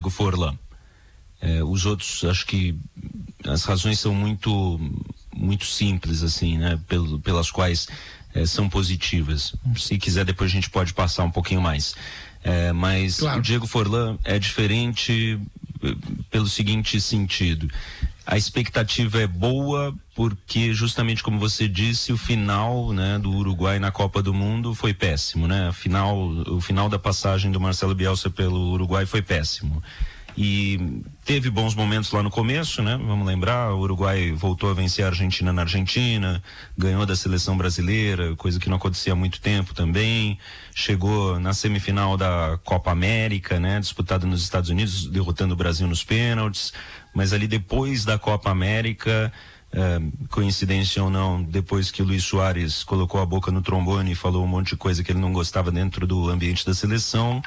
Diego Forlan. Os outros, acho que as razões são muito simples, assim, né? Pelas quais são positivas. Se quiser, depois a gente pode passar um pouquinho mais. Mas claro, o Diego Forlan é diferente pelo seguinte sentido: a expectativa é boa porque, justamente como você disse, o final, né, do Uruguai na Copa do Mundo foi péssimo, né? O final da passagem do Marcelo Bielsa pelo Uruguai foi péssimo. E teve bons momentos lá no começo, né? Vamos lembrar, o Uruguai voltou a vencer a Argentina na Argentina, ganhou da seleção brasileira, coisa que não acontecia há muito tempo também. Chegou na semifinal da Copa América, né? Disputada nos Estados Unidos, derrotando o Brasil nos pênaltis. Mas ali depois da Copa América, coincidência ou não, depois que o Luis Soares colocou a boca no trombone e falou um monte de coisa que ele não gostava dentro do ambiente da seleção,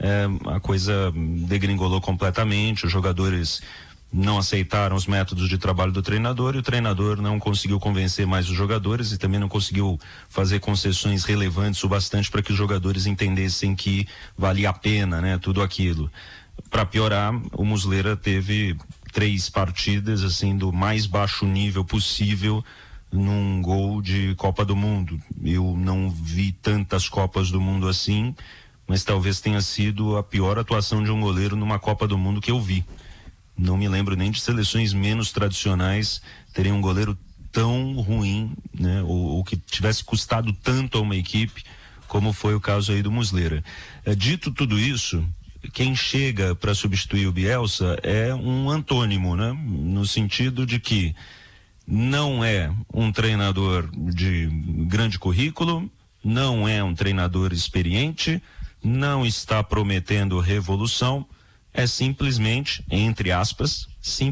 a coisa degringolou completamente. Os jogadores não aceitaram os métodos de trabalho do treinador, e o treinador não conseguiu convencer mais os jogadores e também não conseguiu fazer concessões relevantes o bastante para que os jogadores entendessem que valia a pena, né, tudo aquilo. Para piorar, o Muslera teve 3 partidas, assim, do mais baixo nível possível num gol de Copa do Mundo. Eu não vi tantas Copas do Mundo assim, mas talvez tenha sido a pior atuação de um goleiro numa Copa do Mundo que eu vi. Não me lembro nem de seleções menos tradicionais terem um goleiro tão ruim, né? Ou que tivesse custado tanto a uma equipe, como foi o caso aí do Muslera. Dito tudo isso, quem chega para substituir o Bielsa é um antônimo, né? No sentido de que não é um treinador de grande currículo, não é um treinador experiente, não está prometendo revolução, é simplesmente, entre aspas,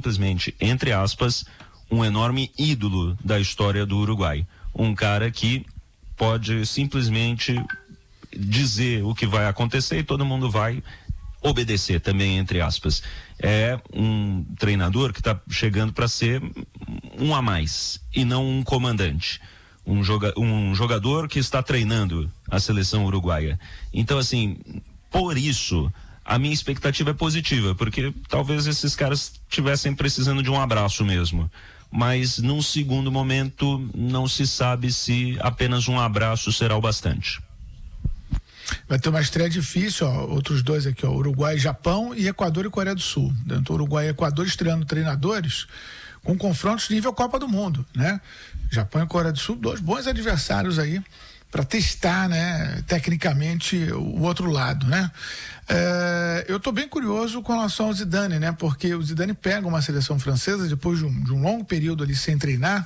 um enorme ídolo da história do Uruguai. Um cara que pode simplesmente dizer o que vai acontecer e todo mundo vai obedecer também, entre aspas. É um treinador que está chegando para ser um a mais e não um comandante. Um jogador que está treinando a seleção uruguaia. Então, assim, por isso, a minha expectativa é positiva, porque talvez esses caras estivessem precisando de um abraço mesmo. Mas, num segundo momento, não se sabe se apenas um abraço será o bastante. Vai ter uma estreia difícil, ó, outros 2 aqui, ó, Uruguai, Japão e Equador e Coreia do Sul. Dentro do Uruguai e Equador estreando treinadores com confrontos nível Copa do Mundo, né? Japão e Coreia do Sul, 2 bons adversários aí para testar, né, tecnicamente o outro lado, né? Eu tô bem curioso com relação ao Zidane, né? Porque o Zidane pega uma seleção francesa depois de um longo período ali sem treinar,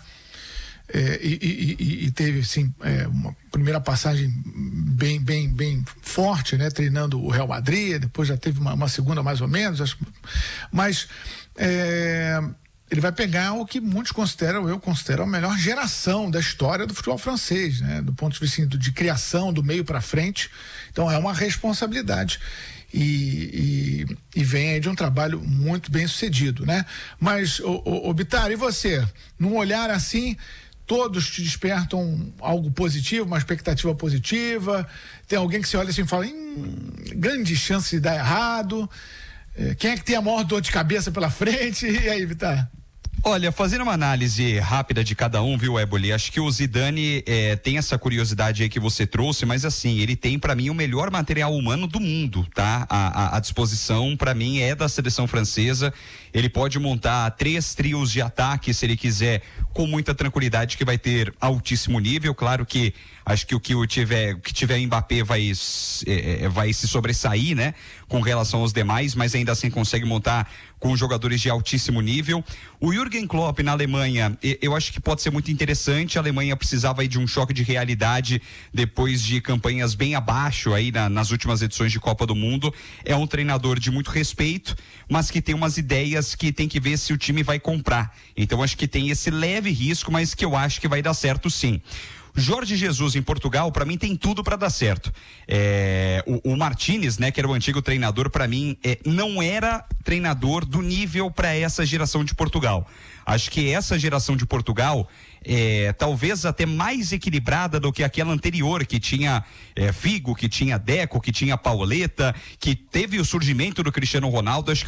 e teve, assim, uma primeira passagem bem forte, né? Treinando o Real Madrid, depois já teve uma segunda mais ou menos, mas ele vai pegar o que muitos consideram, eu considero a melhor geração da história do futebol francês, né? Do ponto de vista de criação, do meio para frente. Então é uma responsabilidade e vem aí de um trabalho muito bem sucedido, né? Mas, ô Bittar, e você? Num olhar assim, todos te despertam algo positivo, uma expectativa positiva? Tem alguém que você olha assim e fala, grande chance de dar errado? Quem é que tem a maior dor de cabeça pela frente? E aí, Bittar? Olha, fazendo uma análise rápida de cada um, viu, Éboli? Acho que o Zidane tem essa curiosidade aí que você trouxe, mas assim, ele tem pra mim o melhor material humano do mundo, tá? A disposição pra mim é da seleção francesa. Ele pode montar 3 trios de ataque se ele quiser, com muita tranquilidade, que vai ter altíssimo nível. Claro que acho que o que tiver Mbappé vai se sobressair, né? Com relação aos demais, mas ainda assim consegue montar com jogadores de altíssimo nível. O Jürgen Klopp na Alemanha, eu acho que pode ser muito interessante. A Alemanha precisava aí de um choque de realidade depois de campanhas bem abaixo aí nas últimas edições de Copa do Mundo. É um treinador de muito respeito, mas que tem umas ideias que tem que ver se o time vai comprar. Então acho que tem esse leve risco, mas que eu acho que vai dar certo sim. Jorge Jesus em Portugal, para mim tem tudo para dar certo. O Martínez, né, que era o antigo treinador, para mim não era treinador do nível para essa geração de Portugal. Acho que essa geração de Portugal talvez até mais equilibrada do que aquela anterior, que tinha Figo, que tinha Deco, que tinha Pauleta, que teve o surgimento do Cristiano Ronaldo. Acho que